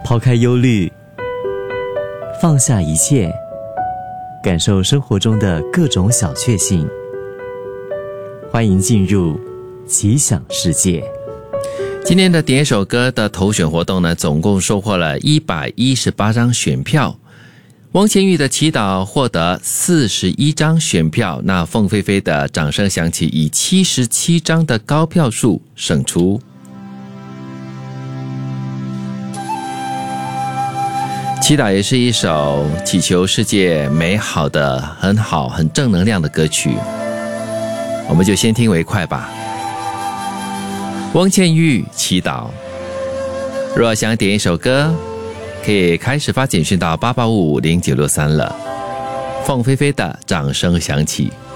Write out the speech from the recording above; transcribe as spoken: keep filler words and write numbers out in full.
抛开忧虑，放下一切，感受生活中的各种小确幸。欢迎进入奇想世界。 今天的点一首歌的投选活动呢，总共收获了一百一十八张选票。汪千玉的祈祷获得四十一张选票，那凤飞飞的掌声响起，以七十七张的高票数胜出。祈祷也是一首祈求世界美好的、很好、很正能量的歌曲，我们就先听为快吧。汪倩玉祈祷。若想点一首歌，可以开始发简讯到八八五五零九六三了。凤飞飞的掌声响起。